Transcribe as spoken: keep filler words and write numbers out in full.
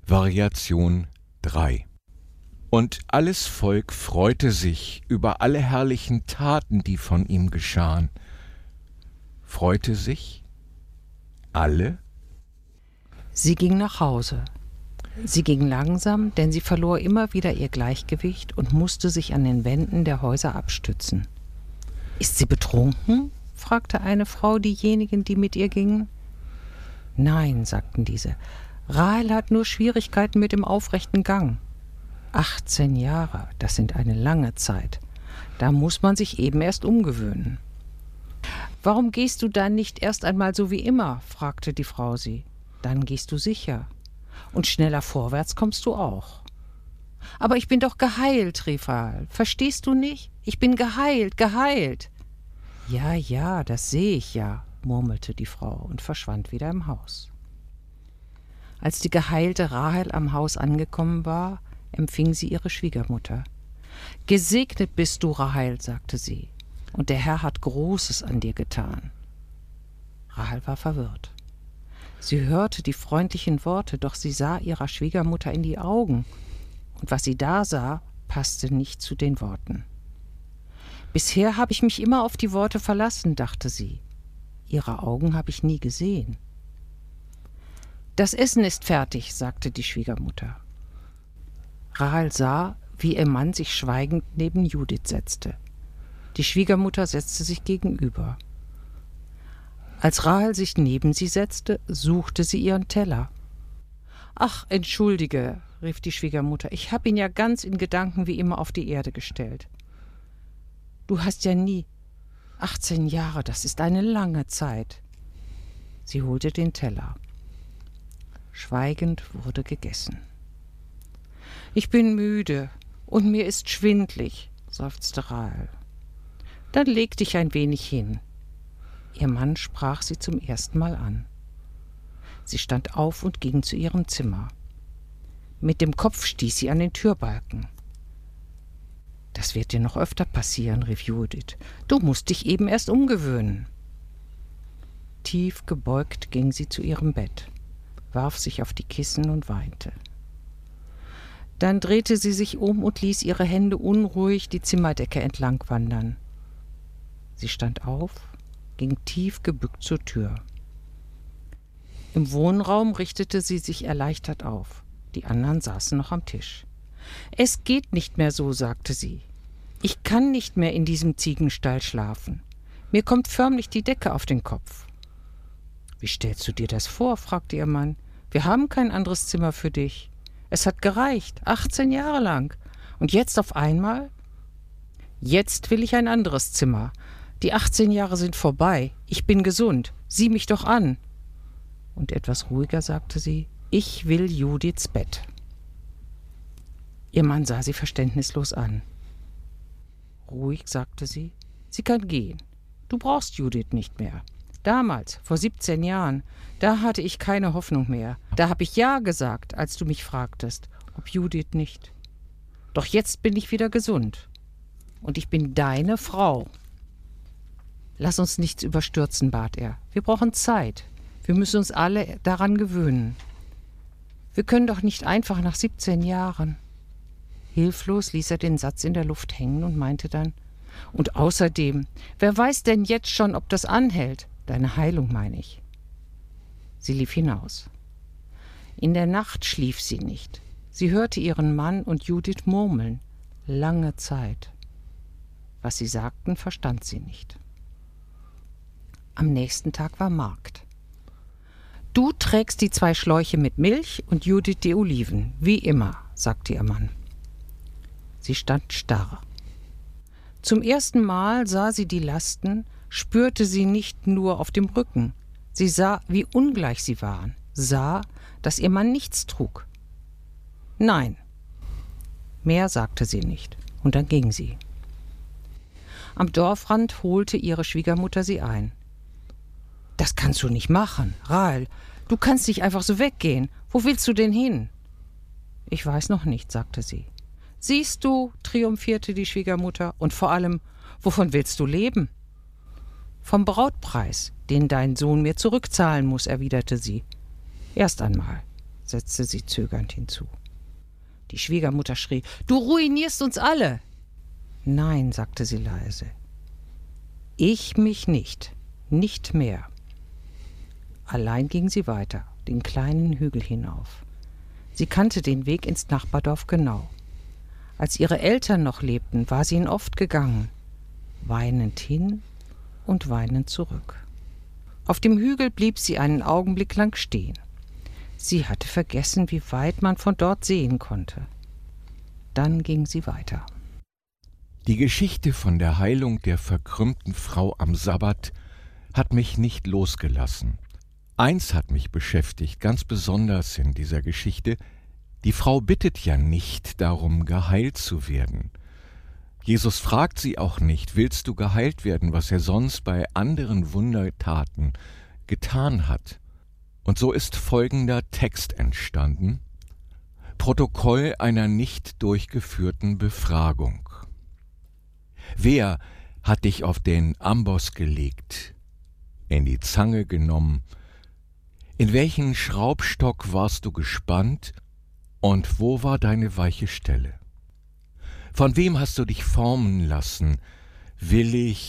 Variation drei. Und alles Volk freute sich über alle herrlichen Taten, die von ihm geschahen. Freute sich alle? Sie ging nach Hause. Sie ging langsam, denn sie verlor immer wieder ihr Gleichgewicht und musste sich an den Wänden der Häuser abstützen. »Ist sie betrunken?« fragte eine Frau diejenigen, die mit ihr gingen. »Nein«, sagten diese, »Rahel hat nur Schwierigkeiten mit dem aufrechten Gang. achtzehn Jahre, das sind eine lange Zeit. Da muss man sich eben erst umgewöhnen.« »Warum gehst du dann nicht erst einmal so wie immer?« fragte die Frau sie. »Dann gehst du sicher. Und schneller vorwärts kommst du auch.« »Aber ich bin doch geheilt«, rief Rahel. »Verstehst du nicht? Ich bin geheilt, geheilt.« »Ja, ja, das sehe ich ja«, murmelte die Frau und verschwand wieder im Haus. Als die geheilte Rahel am Haus angekommen war, empfing sie ihre Schwiegermutter. »Gesegnet bist du, Rahel«, sagte sie, »und der Herr hat Großes an dir getan.« Rahel war verwirrt. Sie hörte die freundlichen Worte, doch sie sah ihrer Schwiegermutter in die Augen, und was sie da sah, passte nicht zu den Worten. »Bisher habe ich mich immer auf die Worte verlassen«, dachte sie. »Ihre Augen habe ich nie gesehen.« »Das Essen ist fertig«, sagte die Schwiegermutter. Rahel sah, wie ihr Mann sich schweigend neben Judith setzte. Die Schwiegermutter setzte sich gegenüber. Als Rahel sich neben sie setzte, suchte sie ihren Teller. »Ach, entschuldige«, rief die Schwiegermutter, »ich habe ihn ja ganz in Gedanken wie immer auf die Erde gestellt. Du hast ja nie... achtzehn Jahre, das ist eine lange Zeit.« Sie holte den Teller. Schweigend wurde gegessen. »Ich bin müde und mir ist schwindlig«, seufzte Rahel. »Dann leg dich ein wenig hin.« Ihr Mann sprach sie zum ersten Mal an. Sie stand auf und ging zu ihrem Zimmer. Mit dem Kopf stieß sie an den Türbalken. »Das wird dir noch öfter passieren«, rief Judith. »Du musst dich eben erst umgewöhnen.« Tief gebeugt ging sie zu ihrem Bett, warf sich auf die Kissen und weinte. Dann drehte sie sich um und ließ ihre Hände unruhig die Zimmerdecke entlang wandern. Sie stand auf, ging tief gebückt zur Tür. Im Wohnraum richtete sie sich erleichtert auf. Die anderen saßen noch am Tisch. »Es geht nicht mehr so«, sagte sie. »Ich kann nicht mehr in diesem Ziegenstall schlafen. Mir kommt förmlich die Decke auf den Kopf.« »Wie stellst du dir das vor?« fragte ihr Mann. »Wir haben kein anderes Zimmer für dich. Es hat gereicht, achtzehn Jahre lang. Und jetzt auf einmal?« »Jetzt will ich ein anderes Zimmer. Die achtzehn Jahre sind vorbei. Ich bin gesund. Sieh mich doch an.« Und etwas ruhiger sagte sie, »Ich will Judiths Bett.« Ihr Mann sah sie verständnislos an. Ruhig sagte sie, »Sie kann gehen. Du brauchst Judith nicht mehr. Damals, vor siebzehn Jahren, da hatte ich keine Hoffnung mehr. Da habe ich Ja gesagt, als du mich fragtest, ob Judith nicht. Doch jetzt bin ich wieder gesund. Und ich bin deine Frau.« »Lass uns nichts überstürzen«, bat er. »Wir brauchen Zeit. Wir müssen uns alle daran gewöhnen. Wir können doch nicht einfach nach siebzehn Jahren.« Hilflos ließ er den Satz in der Luft hängen und meinte dann, »Und außerdem, wer weiß denn jetzt schon, ob das anhält? Deine Heilung, meine ich.« Sie lief hinaus. In der Nacht schlief sie nicht. Sie hörte ihren Mann und Judith murmeln. Lange Zeit. Was sie sagten, verstand sie nicht. Am nächsten Tag war Markt. »Du trägst die zwei Schläuche mit Milch und Judith die Oliven, wie immer«, sagte ihr Mann. Sie stand starr. Zum ersten Mal sah sie die Lasten, spürte sie nicht nur auf dem Rücken. Sie sah, wie ungleich sie waren, sah, dass ihr Mann nichts trug. »Nein«, mehr sagte sie nicht, und dann ging sie. Am Dorfrand holte ihre Schwiegermutter sie ein. »Das kannst du nicht machen, Rahel. Du kannst nicht einfach so weggehen. Wo willst du denn hin?« »Ich weiß noch nicht«, sagte sie. »Siehst du«, triumphierte die Schwiegermutter, »und vor allem, wovon willst du leben?« »Vom Brautpreis, den dein Sohn mir zurückzahlen muss«, erwiderte sie. »Erst einmal. setzte sie zögernd hinzu. Die Schwiegermutter schrie: »Du ruinierst uns alle!« »Nein«, sagte sie leise, »ich mich nicht, nicht mehr.« Allein ging sie weiter, den kleinen Hügel hinauf. Sie kannte den Weg ins Nachbardorf genau. Als ihre Eltern noch lebten, war sie ihn oft gegangen, weinend hin und weinend zurück. Auf dem Hügel blieb sie einen Augenblick lang stehen. Sie hatte vergessen, wie weit man von dort sehen konnte. Dann ging sie weiter. Die Geschichte von der Heilung der verkrümmten Frau am Sabbat hat mich nicht losgelassen. Eins hat mich beschäftigt, ganz besonders in dieser Geschichte: Die Frau bittet ja nicht darum, geheilt zu werden. Jesus fragt sie auch nicht: Willst du geheilt werden, was er sonst bei anderen Wundertaten getan hat? Und so ist folgender Text entstanden: Protokoll einer nicht durchgeführten Befragung. Wer hat dich auf den Amboss gelegt, in die Zange genommen? In welchen Schraubstock warst du gespannt und wo war deine weiche Stelle? Von wem hast du dich formen lassen, willig